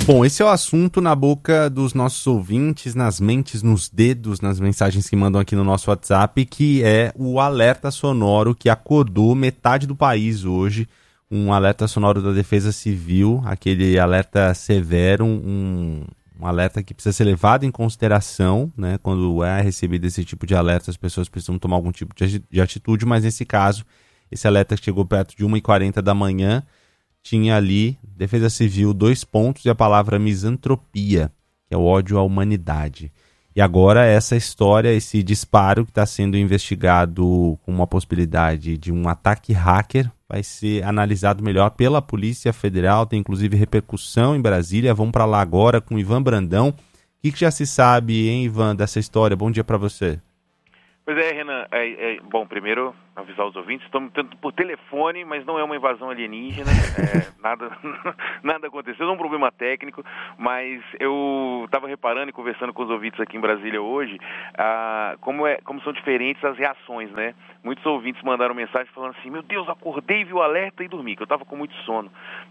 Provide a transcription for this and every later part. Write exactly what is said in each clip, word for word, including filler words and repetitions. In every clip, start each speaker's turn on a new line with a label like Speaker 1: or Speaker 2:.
Speaker 1: Bom, esse é o assunto na boca dos nossos ouvintes, nas mentes, nos dedos, nas mensagens que mandam aqui no nosso WhatsApp, que é o alerta sonoro que acordou metade do país hoje. Um alerta sonoro da Defesa Civil, aquele alerta severo, um, um alerta que precisa ser levado em consideração, né? Quando é recebido esse tipo de alerta, as pessoas precisam tomar algum tipo de, de atitude, mas nesse caso, esse alerta que chegou perto de uma e quarenta da manhã, tinha ali, Defesa Civil, dois pontos e a palavra misantropia, que é o ódio à humanidade. E agora essa história, esse disparo que está sendo investigado com uma possibilidade de um ataque hacker, vai ser analisado melhor pela Polícia Federal, tem inclusive repercussão em Brasília. Vamos para lá agora com o Ivan Brandão. O que, que já se sabe, hein, Ivan, dessa história? Bom dia para você.
Speaker 2: Pois é, Renan. É, é, bom, primeiro, avisar os ouvintes, estamos tentando por telefone, mas não é uma invasão alienígena, é, nada, nada aconteceu, é um problema técnico, mas eu estava reparando e conversando com os ouvintes aqui em Brasília hoje, ah, como, é, como são diferentes as reações, né? Muitos ouvintes mandaram mensagem falando assim, meu Deus, acordei, vi o alerta e dormi, que eu estava com muito sono.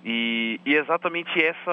Speaker 2: E, e exatamente essa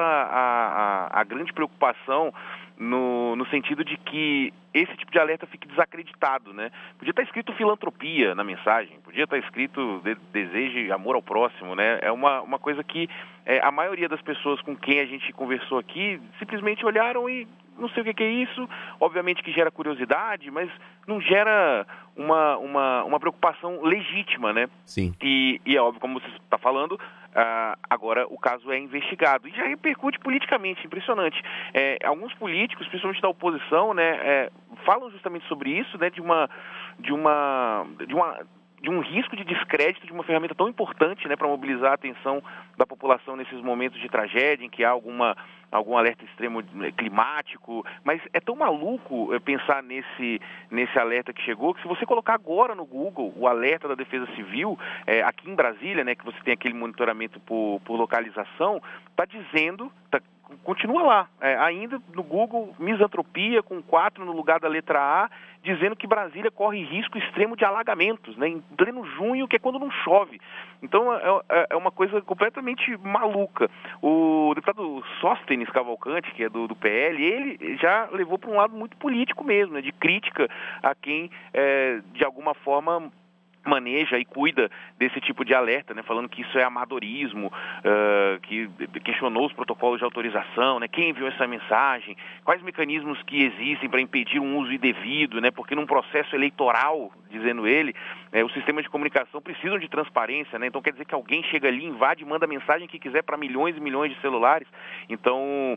Speaker 2: a, a, a grande preocupação no, no sentido de que esse tipo de alerta fique desacreditado, né? Podia estar escrito filantropia na mensagem, podia estar escrito de, desejo amor ao próximo, né? É uma, uma coisa que é, a maioria das pessoas com quem a gente conversou aqui simplesmente olharam e não sei o que, que é isso, obviamente que gera curiosidade, mas não gera uma, uma, uma preocupação legítima, né?
Speaker 1: Sim.
Speaker 2: E, e é óbvio, como você está falando, uh, agora o caso é investigado e já repercute politicamente, impressionante. É, alguns políticos, principalmente da oposição, né, é, falam justamente sobre isso, né, de uma, de uma, de uma de um risco de descrédito de uma ferramenta tão importante, né, para mobilizar a atenção da população nesses momentos de tragédia, em que há alguma, algum alerta extremo climático, mas é tão maluco pensar nesse, nesse alerta que chegou, que se você colocar agora no Google o alerta da Defesa Civil, é, aqui em Brasília, né, que você tem aquele monitoramento por, por localização, está dizendo... Tá, continua lá, é, ainda no Google, misantropia com quatro no lugar da letra A, dizendo que Brasília corre risco extremo de alagamentos, né, em pleno junho, que é quando não chove. Então é, é uma coisa completamente maluca. O deputado Sóstenes Cavalcante, que é do, do P L, ele já levou para um lado muito político mesmo, né, de crítica a quem, é, de alguma forma, maneja e cuida desse tipo de alerta, né, falando que isso é amadorismo, uh, que questionou os protocolos de autorização, né, quem enviou essa mensagem, quais mecanismos que existem para impedir um uso indevido, né, porque num processo eleitoral, dizendo ele, é, os sistemas de comunicação precisam de transparência, né, então quer dizer que alguém chega ali, invade, manda a mensagem que quiser para milhões e milhões de celulares, então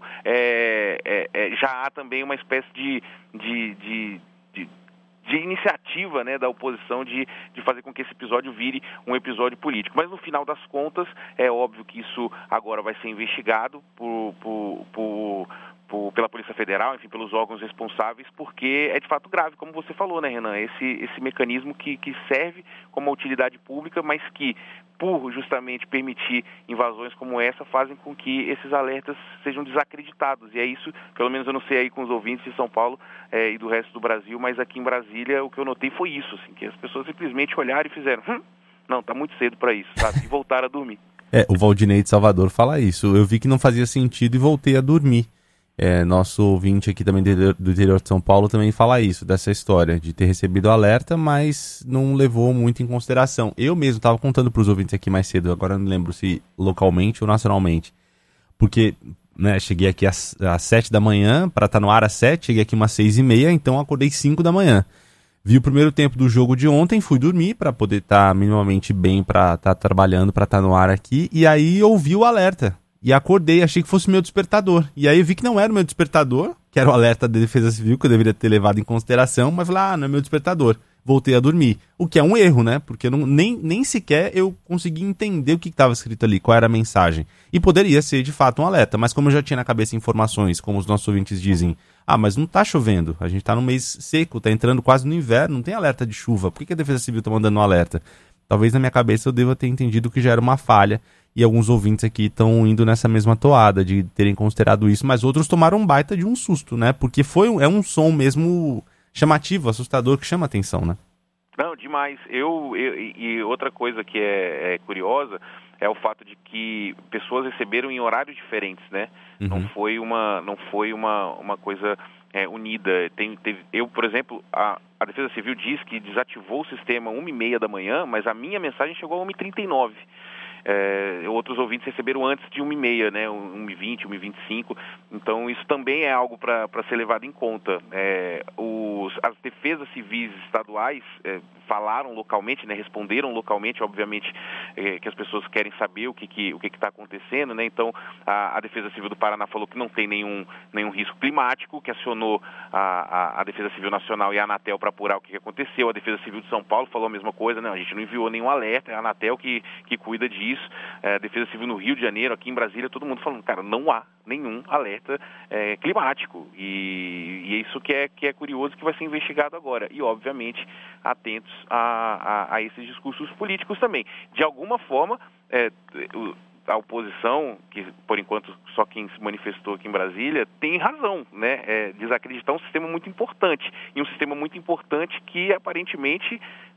Speaker 2: é, é, é, já há também uma espécie de, de, de, de de iniciativa, né, da oposição de, de fazer com que esse episódio vire um episódio político. Mas no final das contas, é óbvio que isso agora vai ser investigado por, por, por, por, pela Polícia Federal, enfim, pelos órgãos responsáveis, porque é de fato grave, como você falou, né, Renan? Esse, esse mecanismo que, que serve como uma utilidade pública, mas que, por justamente permitir invasões como essa, fazem com que esses alertas sejam desacreditados. E é isso, pelo menos eu não sei aí com os ouvintes de São Paulo é, e do resto do Brasil, mas aqui em Brasília o que eu notei foi isso, assim, que as pessoas simplesmente olharam e fizeram, hum, não, tá muito cedo para isso, sabe? E voltaram a dormir.
Speaker 1: É, o Valdinei de Salvador fala isso. Eu vi que não fazia sentido e voltei a dormir. É, nosso ouvinte aqui também do interior de São Paulo também fala isso, dessa história de ter recebido o alerta, mas não levou muito em consideração. Eu mesmo estava contando para os ouvintes aqui mais cedo, agora não lembro se localmente ou nacionalmente, porque, né, cheguei aqui às, às sete da manhã, para estar no ar às sete, cheguei aqui umas seis e meia, então acordei cinco da manhã. Vi o primeiro tempo do jogo de ontem, fui dormir para poder estar tá minimamente bem, para estar tá trabalhando, para estar tá no ar aqui, e aí ouvi o alerta. E acordei, achei que fosse o meu despertador. E aí eu vi que não era o meu despertador, que era o alerta da Defesa Civil, que eu deveria ter levado em consideração, mas falei, ah, não é meu despertador. Voltei a dormir. O que é um erro, né? Porque não, nem, nem sequer eu consegui entender o que estava escrito ali, qual era a mensagem. E poderia ser, de fato, um alerta. Mas como eu já tinha na cabeça informações, como os nossos ouvintes dizem, ah, mas não tá chovendo, a gente tá no mês seco, tá entrando quase no inverno, não tem alerta de chuva, por que a Defesa Civil tá mandando um alerta? Talvez na minha cabeça eu deva ter entendido que já era uma falha, e alguns ouvintes aqui estão indo nessa mesma toada de terem considerado isso, mas outros tomaram um baita de um susto, né? Porque foi, é um som mesmo chamativo, assustador, que chama atenção, né?
Speaker 2: Não, demais. Eu, eu e outra coisa que é, é curiosa é o fato de que pessoas receberam em horários diferentes, né? Uhum. Não foi uma, não foi uma, uma coisa é, unida. Tem, teve, eu, por exemplo, a, a Defesa Civil diz que desativou o sistema uma e meia da manhã, mas a minha mensagem chegou a uma e trinta e nove. É, outros ouvintes receberam antes de uma e meia, né, uma e vinte, uma e vinte e cinco, então isso também é algo para ser levado em conta. É, os, as defesas civis estaduais é, falaram localmente, né, responderam localmente, obviamente é, que as pessoas querem saber o que que o que está acontecendo, né, então a, a Defesa Civil do Paraná falou que não tem nenhum, nenhum risco climático, que acionou a, a, a Defesa Civil Nacional e a Anatel para apurar o que, que aconteceu. A Defesa Civil de São Paulo falou a mesma coisa, né, a gente não enviou nenhum alerta, é a Anatel que, que cuida disso. É, Defesa Civil no Rio de Janeiro, aqui em Brasília, todo mundo falando, cara, não há nenhum alerta é, climático. E, e é isso que é, que é curioso, que vai ser investigado agora. E, obviamente, atentos a, a, a esses discursos políticos também. De alguma forma, é, a oposição, que por enquanto só quem se manifestou aqui em Brasília, tem razão, né? É, desacreditar um sistema muito importante. E um sistema muito importante que, aparentemente,